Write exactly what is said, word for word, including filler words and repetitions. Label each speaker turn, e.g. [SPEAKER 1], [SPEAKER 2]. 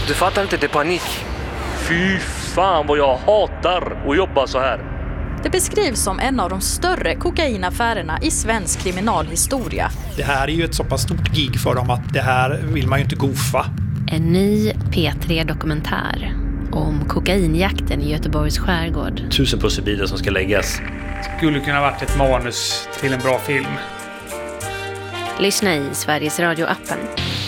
[SPEAKER 1] Du fattar inte, det är panik.
[SPEAKER 2] Fy fan vad jag hatar att jobba så här.
[SPEAKER 3] Det beskrivs som en av de större kokainaffärerna i svensk kriminalhistoria.
[SPEAKER 4] Det här är ju ett så pass stort gig för dem att det här vill man ju inte gofa.
[SPEAKER 5] En ny P tre-dokumentär om kokainjakten i Göteborgs skärgård.
[SPEAKER 2] Tusen pusselbitar som ska läggas.
[SPEAKER 6] Skulle kunna varit ett manus till en bra film.
[SPEAKER 5] Lyssna i Sveriges Radio-appen.